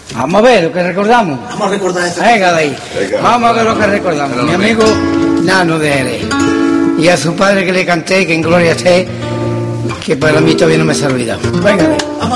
Vamos a ver lo que recordamos. Vamos a recordar esto. Venga de ahí. Vamos a ver lo que recordamos. Mi amigo Nano de Jerez. Y a su padre que le canté, que en gloria esté, que para mí todavía no me se ha olvidado. Venga de ahí.